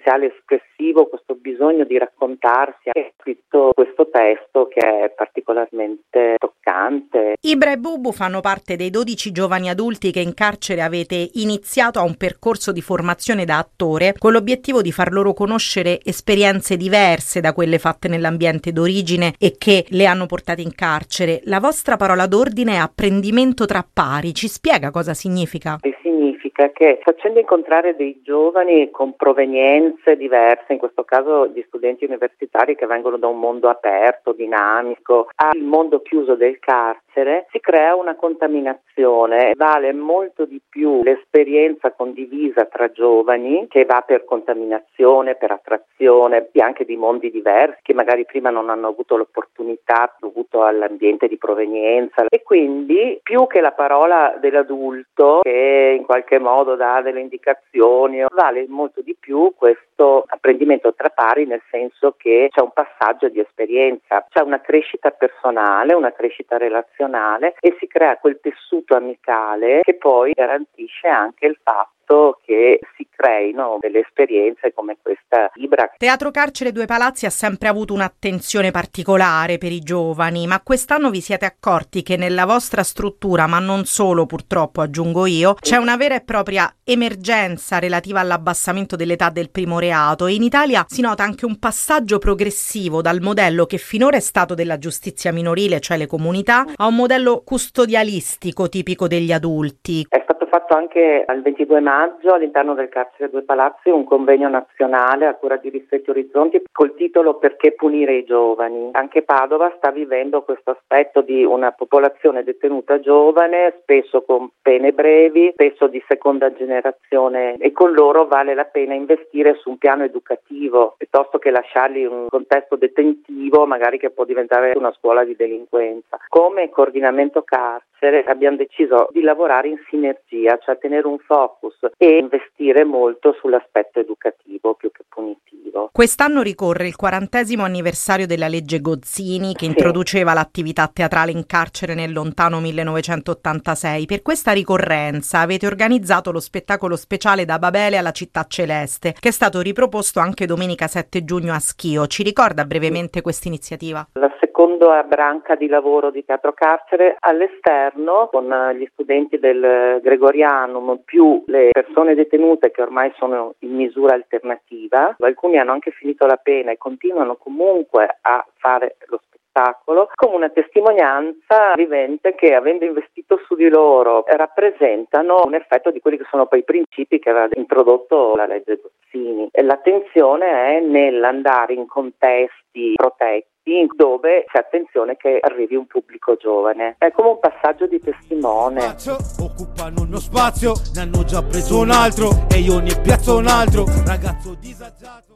potenziale espressivo, questo bisogno di raccontarsi. Ha scritto questo testo che è particolarmente toccante. Ibra e Bubu fanno parte dei 12 giovani adulti che in carcere avete iniziato a un percorso di formazione da attore con l'obiettivo di far loro conoscere esperienze diverse da quelle fatte nell'ambiente d'origine e che le hanno portate in carcere. La vostra parola d'ordine è apprendimento tra pari. Ci spiega cosa significa? Significa che facendo incontrare dei giovani con provenienze diverse, in questo caso gli studenti universitari che vengono da un mondo aperto, dinamico, al mondo chiuso del carcere, si crea una contaminazione. Vale molto di più l'esperienza condivisa tra giovani, che va per contaminazione, per attrazione, anche di mondi diversi, che magari prima non hanno avuto l'opportunità dovuto all'ambiente di provenienza. E quindi più che la parola dell'adulto che in qualche modo dà delle indicazioni, vale molto di più questo apprendimento tra pari, nel senso che c'è un passaggio di esperienza, c'è una crescita personale, una crescita relazionale e si crea quel tessuto amicale che poi garantisce anche il fatto che si creino delle esperienze come questa Ibra. Teatro Carcere Due Palazzi ha sempre avuto un'attenzione particolare per i giovani, ma quest'anno vi siete accorti che nella vostra struttura, ma non solo purtroppo aggiungo io, c'è una vera e propria emergenza relativa all'abbassamento dell'età del primo reato e in Italia si nota anche un passaggio progressivo dal modello che finora è stato della giustizia minorile, cioè le comunità, a un modello custodialistico tipico degli adulti. È stato fatto anche il 22 maggio all'interno del Carcere Due Palazzi un convegno nazionale a cura di Ristretti Orizzonti col titolo Perché punire i giovani. Anche Padova sta vivendo questo aspetto di una popolazione detenuta giovane, spesso con pene brevi, spesso di seconda generazione, e con loro vale la pena investire su un piano educativo piuttosto che lasciarli in un contesto detentivo magari che può diventare una scuola di delinquenza. Come coordinamento carcere abbiamo deciso di lavorare in sinergia, cioè tenere un focus e investire molto sull'aspetto educativo più che punitivo. Quest'anno ricorre il 40° anniversario della legge Gozzini che introduceva l'attività teatrale in carcere nel lontano 1986. Per questa ricorrenza avete organizzato lo spettacolo speciale Da Babele alla Città Celeste, che è stato riproposto anche domenica 7 giugno a Schio. Ci ricorda brevemente questa iniziativa? La seconda branca di lavoro di Teatro Carcere all'esterno con gli studenti del Gregorianum più le persone detenute che ormai sono in misura alternativa. Alcuni hanno anche finito la pena e continuano comunque a fare lo spettacolo come una testimonianza vivente che, avendo investito su di loro, rappresentano un effetto di quelli che sono poi i principi che aveva introdotto la legge Gozzini. E l'attenzione è nell'andare in contesti protetti dove c'è attenzione che arrivi un pubblico giovane. È come un passaggio di testimone. Occupano uno spazio, ne hanno già preso un altro e io ne piazzo un altro, ragazzo disagiato.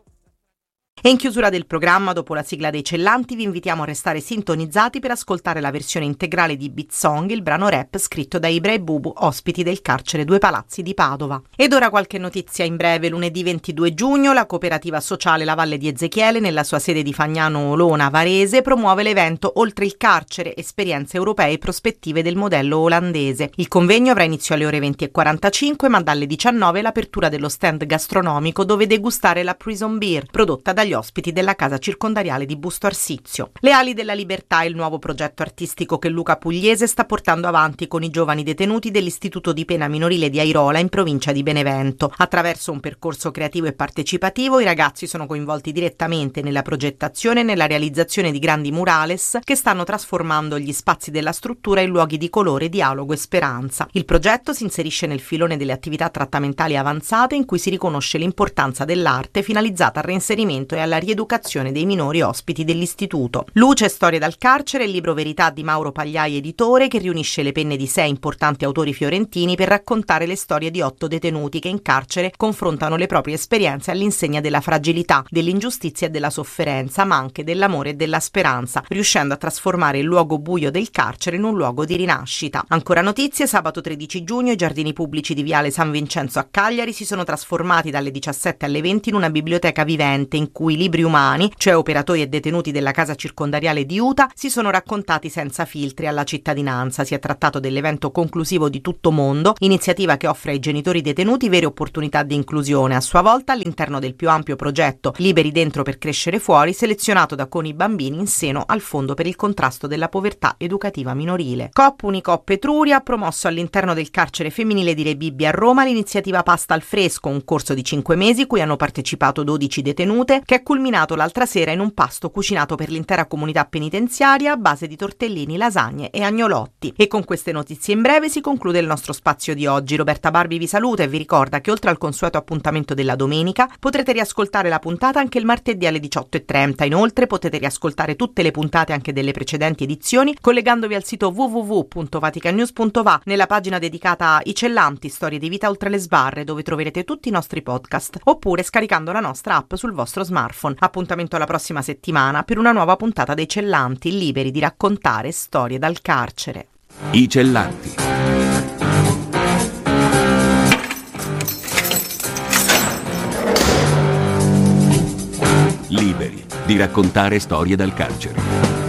E in chiusura del programma, dopo la sigla dei Cellanti, vi invitiamo a restare sintonizzati per ascoltare la versione integrale di Beat Song, il brano rap scritto da Ibra e Bubu, ospiti del Carcere Due Palazzi di Padova. Ed ora qualche notizia in breve. Lunedì 22 giugno la cooperativa sociale La Valle di Ezechiele, nella sua sede di Fagnano Olona Varese, promuove l'evento Oltre il carcere, esperienze europee e prospettive del modello olandese. Il convegno avrà inizio alle ore 20:45, ma dalle 19 l'apertura dello stand gastronomico dove degustare la Prison Beer, prodotta dagli ospiti della casa circondariale di Busto Arsizio. Le ali della libertà è il nuovo progetto artistico che Luca Pugliese sta portando avanti con i giovani detenuti dell'Istituto di Pena Minorile di Airola in provincia di Benevento. Attraverso un percorso creativo e partecipativo i ragazzi sono coinvolti direttamente nella progettazione e nella realizzazione di grandi murales che stanno trasformando gli spazi della struttura in luoghi di colore, dialogo e speranza. Il progetto si inserisce nel filone delle attività trattamentali avanzate in cui si riconosce l'importanza dell'arte finalizzata al reinserimento e alla rieducazione dei minori ospiti dell'istituto. Luce e storie dal carcere è il libro Verità di Mauro Pagliai editore, che riunisce le penne di 6 importanti autori fiorentini per raccontare le storie di 8 detenuti che in carcere confrontano le proprie esperienze all'insegna della fragilità, dell'ingiustizia e della sofferenza, ma anche dell'amore e della speranza, riuscendo a trasformare il luogo buio del carcere in un luogo di rinascita. Ancora notizie: sabato 13 giugno i giardini pubblici di Viale San Vincenzo a Cagliari si sono trasformati dalle 17 alle 20 in una biblioteca vivente in cui cui libri umani, cioè operatori e detenuti della casa circondariale di Utah, si sono raccontati senza filtri alla cittadinanza. Si è trattato dell'evento conclusivo di Tutto Mondo, iniziativa che offre ai genitori detenuti vere opportunità di inclusione, a sua volta all'interno del più ampio progetto Liberi dentro per crescere fuori, selezionato da Con i bambini in seno al Fondo per il contrasto della povertà educativa minorile. Coop Unicoop Etruria ha promosso all'interno del carcere femminile di Re Bibbia a Roma l'iniziativa Pasta al Fresco, un corso di 5 mesi cui hanno partecipato 12 detenute, che è culminato l'altra sera in un pasto cucinato per l'intera comunità penitenziaria a base di tortellini, lasagne e agnolotti. E con queste notizie in breve si conclude il nostro spazio di oggi. Roberta Barbi vi saluta e vi ricorda che oltre al consueto appuntamento della domenica potrete riascoltare la puntata anche il martedì alle 18:30. Inoltre potete riascoltare tutte le puntate anche delle precedenti edizioni collegandovi al sito www.vaticannews.va nella pagina dedicata a I Cellanti, storie di vita oltre le sbarre, dove troverete tutti i nostri podcast, oppure scaricando la nostra app sul vostro smartphone. Appuntamento alla prossima settimana per una nuova puntata dei Cellanti, liberi di raccontare storie dal carcere. I Cellanti. Liberi di raccontare storie dal carcere.